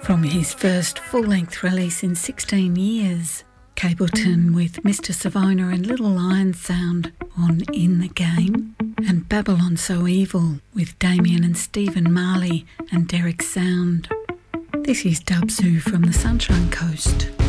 From his first full-length release in 16 years, Capleton with Mr. Savona and Little Lion Sound on In the Game, and Babylon So Evil with Damien and Stephen Marley and Derek Sound. This is Dubzoo from the Sunshine Coast.